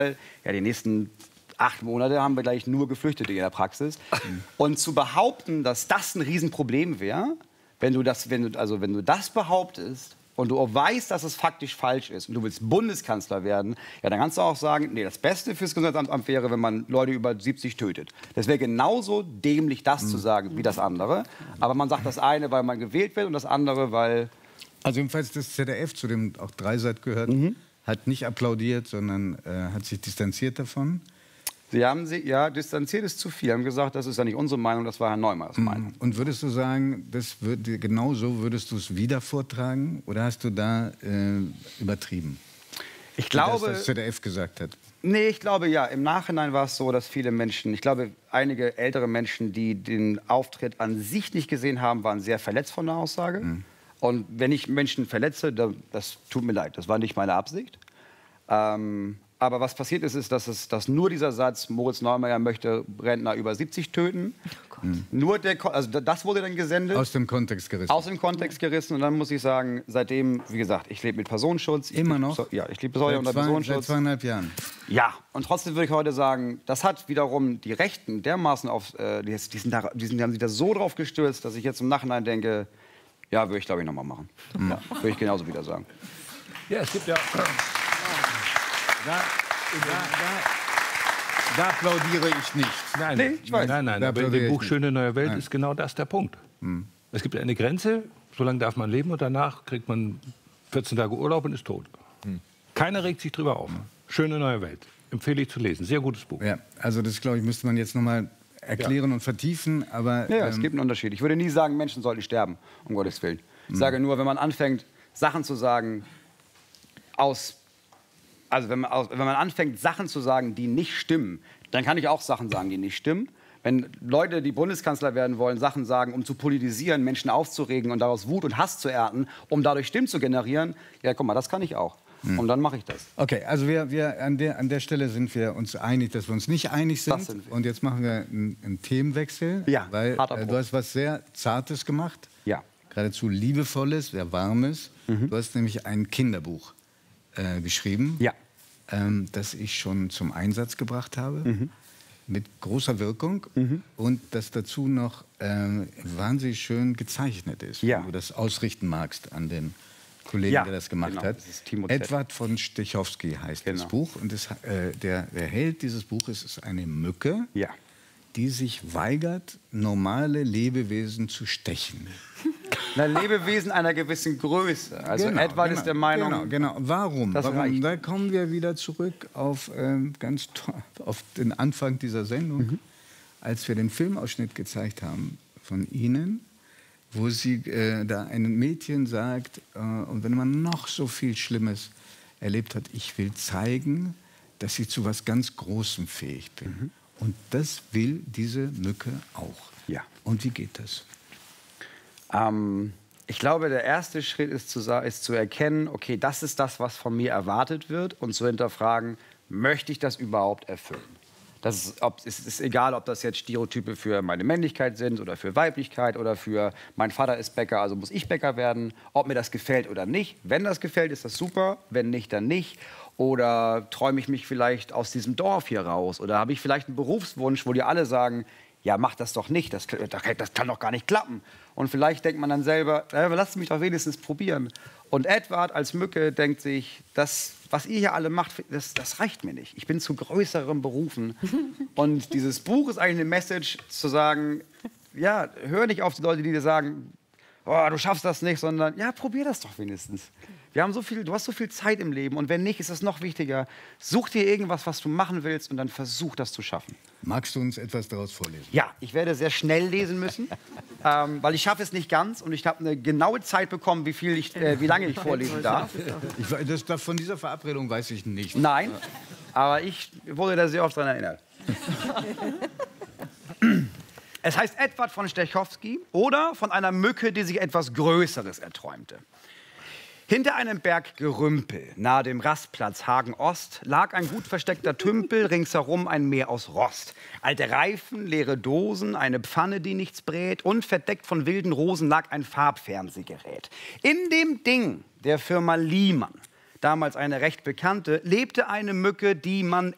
ja, die nächsten 8 Monate haben wir gleich nur Geflüchtete in der Praxis. Und zu behaupten, dass das ein Riesenproblem wäre, wenn du das behauptest und du auch weißt, dass es faktisch falsch ist und du willst Bundeskanzler werden, ja, dann kannst du auch sagen, nee, das Beste fürs Gesundheitsamt wäre, wenn man Leute über 70 tötet. Das wäre genauso dämlich, das zu sagen, wie das andere. Aber man sagt das eine, weil man gewählt wird und das andere, weil... Also jedenfalls das ZDF, zu dem auch Dreisat gehört, hat nicht applaudiert, sondern hat sich distanziert davon. Sie haben sich, ja, distanziert ist zu viel. Haben gesagt, das ist ja nicht unsere Meinung, das war Herr Neumeyers Meinung. Und würdest du sagen, genau so würdest du es wieder vortragen? Oder hast du da übertrieben? Ich glaube, dass das ZDF gesagt hat. Nee, ich glaube, ja. Im Nachhinein war es so, dass viele Menschen, ich glaube, einige ältere Menschen, die den Auftritt an sich nicht gesehen haben, waren sehr verletzt von der Aussage. Und wenn ich Menschen verletze, das tut mir leid. Das war nicht meine Absicht. Aber was passiert ist, dass nur dieser Satz, Moritz Neumeyer möchte Rentner über 70 töten, nur das wurde dann gesendet. Aus dem Kontext gerissen. Aus dem Kontext gerissen. Und dann muss ich sagen, seitdem, wie gesagt, ich lebe mit Personenschutz. Immer noch? Ja, ich lebe bis heute unter Personenschutz. Seit 2,5 Jahren. Ja, und trotzdem würde ich heute sagen, das hat wiederum die Rechten dermaßen die haben sich da so drauf gestürzt, dass ich jetzt im Nachhinein denke, ja, würde ich glaube ich nochmal machen. Ja, würde ich genauso wieder sagen. Ja, es gibt ja... Da applaudiere ich nicht. Nein, Nee, ich weiß. nein, Da aber in applaudiere dem ich Buch nicht. Schöne neue Welt ist genau das der Punkt. Es gibt eine Grenze, so lange darf man leben und danach kriegt man 14 Tage Urlaub und ist tot. Keiner regt sich drüber auf. Schöne neue Welt. Empfehle ich zu lesen. Sehr gutes Buch. Ja, also das, glaube ich, müsste man jetzt noch mal erklären und vertiefen. Aber, Ja, es gibt einen Unterschied. Ich würde nie sagen, Menschen sollten sterben, um Gottes Willen. Ich sage nur, wenn man anfängt, Sachen zu sagen, wenn man anfängt, Sachen zu sagen, die nicht stimmen, dann kann ich auch Sachen sagen, die nicht stimmen. Wenn Leute, die Bundeskanzler werden wollen, Sachen sagen, um zu politisieren, Menschen aufzuregen und daraus Wut und Hass zu ernten, um dadurch Stimmen zu generieren, ja, guck mal, das kann ich auch. Und dann mache ich das. Okay, also an der Stelle sind wir uns einig, dass wir uns nicht einig sind. Das sind wir. Und jetzt machen wir einen Themenwechsel. Ja, weil harter Bruch. du hast was sehr Zartes gemacht. Ja. Geradezu Liebevolles, sehr Warmes. Du hast nämlich ein Kinderbuch geschrieben, Ja. das ich schon zum Einsatz gebracht habe. Mit großer Wirkung. Und das dazu noch wahnsinnig schön gezeichnet ist. Ja. Wenn du das ausrichten magst an den Kollegen, Ja, der das gemacht genau, hat. das ist Timo Z. Edward von Stechowski heißt das Genau. Buch. Und der Held dieses Buches ist eine Mücke, Ja. die sich weigert, normale Lebewesen zu stechen. Na, Lebewesen einer gewissen Größe. Also Genau, Edward ist der Meinung... Genau. Warum? Das reicht. Da kommen wir wieder zurück auf, auf den Anfang dieser Sendung, als wir den Filmausschnitt gezeigt haben von Ihnen, wo Sie da ein Mädchen sagt, und wenn man noch so viel Schlimmes erlebt hat, ich will zeigen, dass ich zu was ganz Großem fähig bin. Und das will diese Mücke auch. Ja. Und wie geht das? Ich glaube, der erste Schritt ist zu erkennen, okay, das ist das, was von mir erwartet wird, und zu hinterfragen, möchte ich das überhaupt erfüllen? Es ist egal, ob das jetzt Stereotype für meine Männlichkeit sind oder für Weiblichkeit oder für mein Vater ist Bäcker, also muss ich Bäcker werden, ob mir das gefällt oder nicht. Wenn das gefällt, ist das super, wenn nicht, dann nicht. Oder träume ich mich vielleicht aus diesem Dorf hier raus? Oder habe ich vielleicht einen Berufswunsch, wo die alle sagen, ja, mach das doch nicht, das kann doch gar nicht klappen. Und vielleicht denkt man dann selber, lasst mich doch wenigstens probieren. Und Edward als Mücke denkt sich, das, was ihr hier alle macht, das reicht mir nicht. Ich bin zu größeren Berufen. Und dieses Buch ist eigentlich eine Message, zu sagen, ja, hör nicht auf die Leute, die dir sagen, oh, du schaffst das nicht, sondern ja, probier das doch wenigstens. Du hast so viel Zeit im Leben, und wenn nicht, ist es noch wichtiger. Such dir irgendwas, was du machen willst, und dann versuch das zu schaffen. Magst du uns etwas daraus vorlesen? Ja, ich werde sehr schnell lesen müssen, weil ich schaffe es nicht ganz, und ich habe eine genaue Zeit bekommen, wie lange ich vorlesen darf. Von dieser Verabredung weiß ich nicht. Nein, aber ich wurde da sehr oft daran erinnert. Es heißt Edward von Stechowski oder von einer Mücke, die sich etwas Größeres erträumte. Hinter einem Berggerümpel, nahe dem Rastplatz Hagen-Ost, lag ein gut versteckter Tümpel, ringsherum ein Meer aus Rost. Alte Reifen, leere Dosen, eine Pfanne, die nichts brät, und verdeckt von wilden Rosen lag ein Farbfernsehgerät. In dem Ding der Firma Liemann, damals eine recht bekannte, lebte eine Mücke, die man